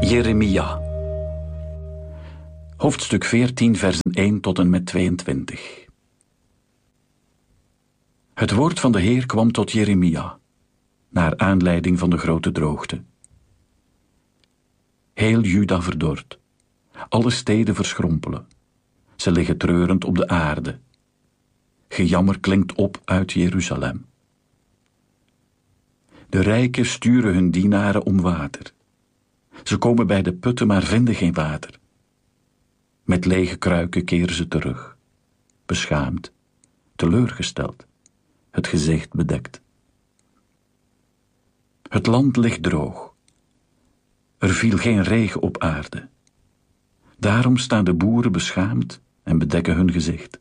Jeremia. Hoofdstuk 14, versen 1 tot en met 22. Het woord van de Heer kwam tot Jeremia, naar aanleiding van de grote droogte. Heel Juda verdort, alle steden verschrompelen, ze liggen treurend op de aarde. Gejammer klinkt op uit Jeruzalem. De rijken sturen hun dienaren om water. Ze komen bij de putten, maar vinden geen water. Met lege kruiken keren ze terug, beschaamd, teleurgesteld, het gezicht bedekt. Het land ligt droog. Er viel geen regen op aarde. Daarom staan de boeren beschaamd en bedekken hun gezicht.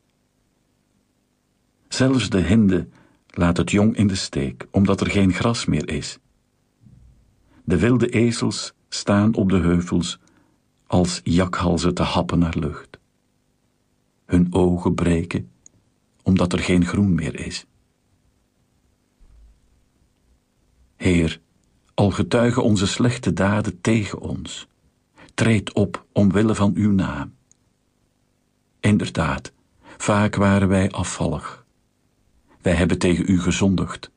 Zelfs de hinde laat het jong in de steek, omdat er geen gras meer is. De wilde ezels staan op de heuvels als jakhalzen te happen naar lucht. Hun ogen breken, omdat er geen groen meer is. Heer, al getuigen onze slechte daden tegen ons, treed op omwille van uw naam. Inderdaad, vaak waren wij afvallig. Wij hebben tegen u gezondigd.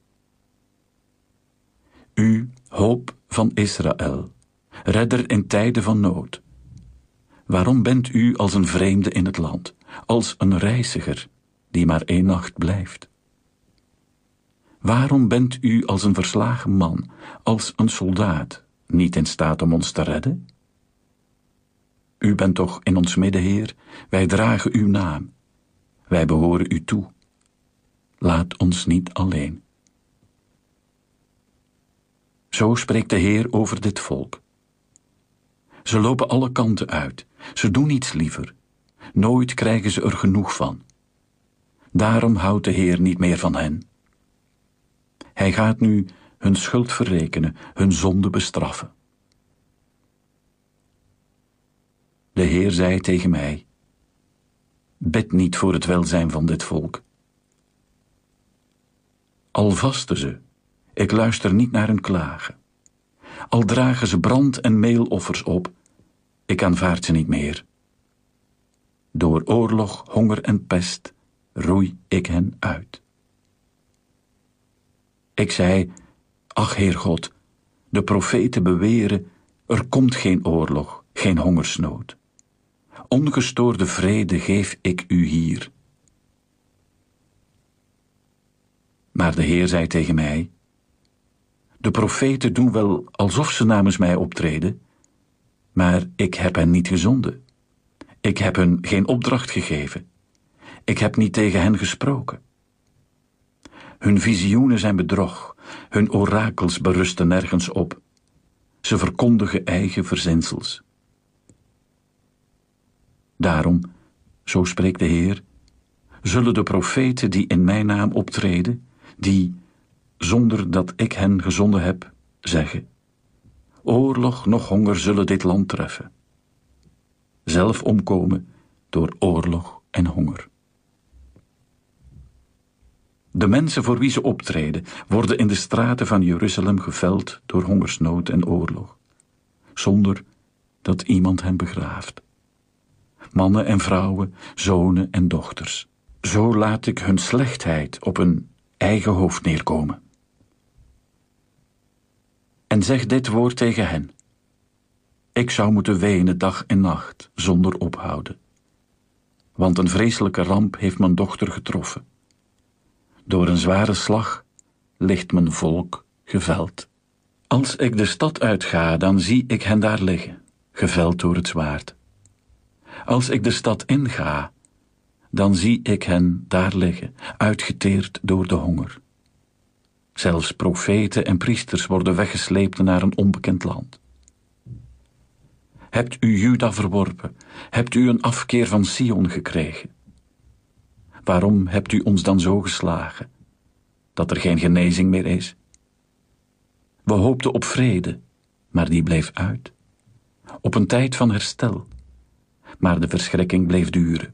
U, hoop van Israël, redder in tijden van nood. Waarom bent u als een vreemde in het land, als een reiziger die maar 1 nacht blijft? Waarom bent u als een verslagen man, als een soldaat, niet in staat om ons te redden? U bent toch in ons midden, Heer, wij dragen uw naam, wij behoren u toe. Laat ons niet alleen. Zo spreekt de Heer over dit volk. Ze lopen alle kanten uit, ze doen niets liever. Nooit krijgen ze er genoeg van. Daarom houdt de Heer niet meer van hen. Hij gaat nu hun schuld verrekenen, hun zonde bestraffen. De Heer zei tegen mij: bid niet voor het welzijn van dit volk. Al vasten ze, ik luister niet naar hun klagen. Al dragen ze brand- en meeloffers op, ik aanvaard ze niet meer. Door oorlog, honger en pest roei ik hen uit. Ik zei: ach, Heer God, de profeten beweren, er komt geen oorlog, geen hongersnood. Ongestoorde vrede geef ik u hier. Maar de Heer zei tegen mij: de profeten doen wel alsof ze namens mij optreden, maar ik heb hen niet gezonden. Ik heb hun geen opdracht gegeven. Ik heb niet tegen hen gesproken. Hun visioenen zijn bedrog, hun orakels berusten nergens op. Ze verkondigen eigen verzinsels. Daarom, zo spreekt de Heer, zullen de profeten die in mijn naam optreden, die, zonder dat ik hen gezonden heb, zeggen: oorlog noch honger zullen dit land treffen. Zelf omkomen door oorlog en honger. De mensen voor wie ze optreden, worden in de straten van Jeruzalem geveld door hongersnood en oorlog, zonder dat iemand hen begraaft. Mannen en vrouwen, zonen en dochters. Zo laat ik hun slechtheid op hun eigen hoofd neerkomen. En zeg dit woord tegen hen: ik zou moeten wenen dag en nacht, zonder ophouden. Want een vreselijke ramp heeft mijn dochter getroffen. Door een zware slag ligt mijn volk geveld. Als ik de stad uitga, dan zie ik hen daar liggen, geveld door het zwaard. Als ik de stad inga, dan zie ik hen daar liggen, uitgeteerd door de honger. Zelfs profeten en priesters worden weggesleept naar een onbekend land. Hebt u Juda verworpen? Hebt u een afkeer van Sion gekregen? Waarom hebt u ons dan zo geslagen, dat er geen genezing meer is? We hoopten op vrede, maar die bleef uit. Op een tijd van herstel, maar de verschrikking bleef duren.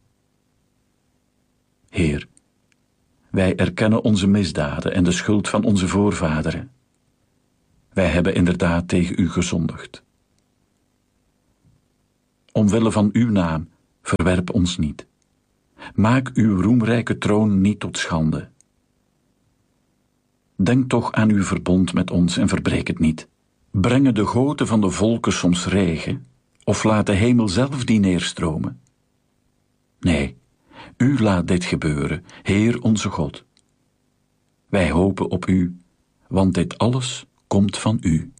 Heer, wij erkennen onze misdaden en de schuld van onze voorvaderen. Wij hebben inderdaad tegen u gezondigd. omwille van uw naam, verwerp ons niet. Maak uw roemrijke troon niet tot schande. Denk toch aan uw verbond met ons en verbreek het niet. Brengen de goten van de volken soms regen, of laat de hemel zelf die neerstromen? Nee, u laat dit gebeuren, Heer onze God. Wij hopen op u, want dit alles komt van u.